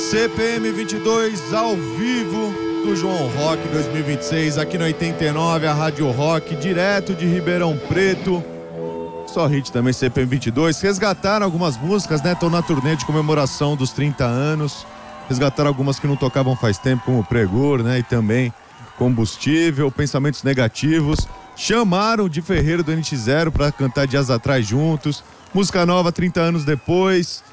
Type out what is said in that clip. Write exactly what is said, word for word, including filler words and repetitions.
C P M vinte e dois ao vivo do João Rock dois mil e vinte e seis, aqui no oitenta e nove, a Rádio Rock, direto de Ribeirão Preto. Só hit também, C P M vinte e dois. Resgataram algumas músicas, né? Estão na turnê de comemoração dos trinta anos. Resgataram algumas que não tocavam faz tempo, como Pregor, né? E também Combustível, Pensamentos Negativos. Chamaram de Ferreiro do N X Zero para cantar dias atrás juntos. Música nova, trinta anos depois.